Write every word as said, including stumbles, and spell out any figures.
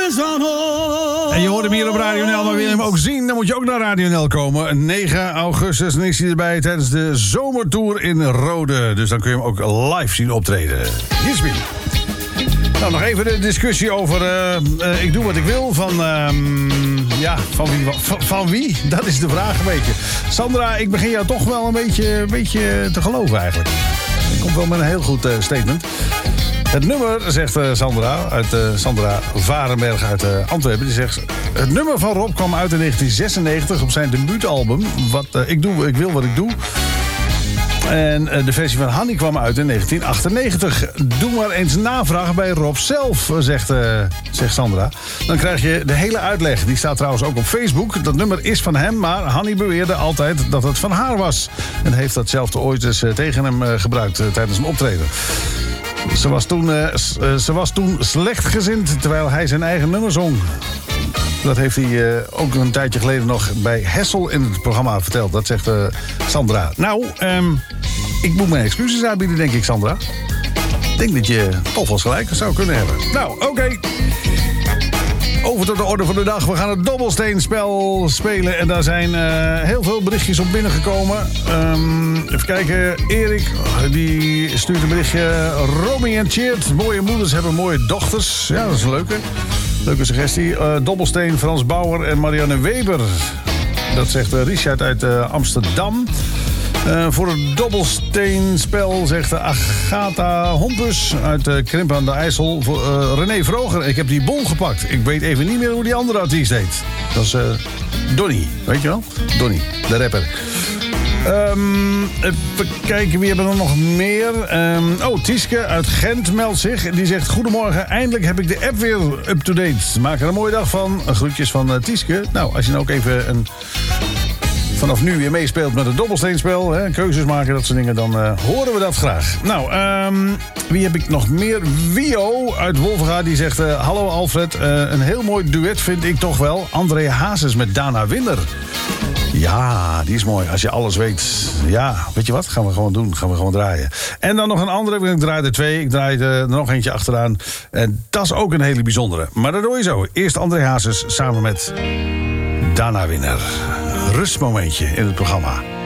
is Zandvoort. En je hoort hem hier op Radio N L, maar wil je hem ook zien, dan moet je ook naar Radio N L komen. negen augustus, en is hij erbij tijdens de zomertour in Rode. Dus dan kun je hem ook live zien optreden. Jismi. Nou, nog even de discussie over uh, uh, Ik doe wat ik wil van... Uh, ja, van wie, van, van wie? Dat is de vraag een beetje. Sandra, ik begin jou toch wel een beetje, een beetje te geloven eigenlijk. Je komt wel met een heel goed uh, statement. Het nummer, zegt uh, Sandra, uit, uh, Sandra Varenberg uit uh, Antwerpen... die zegt, het nummer van Rob kwam uit in negentien zesennegentig op zijn debuutalbum... Wat, uh, ik, doe, ik wil wat ik doe... En uh, de versie van Hanny kwam uit in negentien achtennegentig. Doe maar eens navraag bij Rob zelf, zegt, uh, zegt Sandra. Dan krijg je de hele uitleg. Die staat trouwens ook op Facebook. Dat nummer is van hem, maar Hanny beweerde altijd dat het van haar was. En heeft datzelfde ooit eens uh, tegen hem uh, gebruikt uh, tijdens een optreden. Ze was, toen, uh, s- uh, ze was toen slechtgezind terwijl hij zijn eigen nummer zong. Dat heeft hij uh, ook een tijdje geleden nog bij Hessel in het programma verteld. Dat zegt uh, Sandra. Nou, um, ik moet mijn excuses aanbieden, denk ik, Sandra. Ik denk dat je toch wel gelijk zou kunnen hebben. Nou, oké. Okay. Over tot de orde van de dag. We gaan het dobbelsteenspel spelen. En daar zijn uh, heel veel berichtjes op binnengekomen. Um, even kijken. Erik, die stuurt een berichtje. Romy en Cheert. Mooie moeders hebben mooie dochters. Ja, dat is een leuke. Leuke suggestie. Uh, dobbelsteen, Frans Bauer en Marianne Weber. Dat zegt uh, Richard uit uh, Amsterdam. Uh, voor het dobbelsteenspel zegt uh, Agatha Hompus uit uh, Krimpen aan de IJssel. Voor uh, René Vroger. Ik heb die bol gepakt. Ik weet even niet meer hoe die andere artiest heet. Dat is uh, Donny. Weet je wel? Donny, de rapper. Um, even kijken, wie hebben er nog meer? Um, oh, Tieske uit Gent meldt zich. Die zegt, goedemorgen, eindelijk heb ik de app weer up-to-date. Maak er een mooie dag van. Groetjes van uh, Tieske. Nou, als je nou ook even een... vanaf nu weer meespeelt met het dobbelsteenspel, hè, keuzes maken, dat soort dingen, dan uh, horen we dat graag. Nou, um, wie heb ik nog meer? Wio uit Wolvenga, die zegt, uh, hallo Alfred, uh, een heel mooi duet vind ik toch wel. André Hazes met Dana Winner. Ja, die is mooi. Als je alles weet. Ja, weet je wat? Gaan we gewoon doen. Gaan we gewoon draaien. En dan nog een andere. Ik draai er twee. Ik draai er nog eentje achteraan. En dat is ook een hele bijzondere. Maar dat doe je zo. Eerst André Hazes samen met Dana Winner. Rustmomentje in het programma.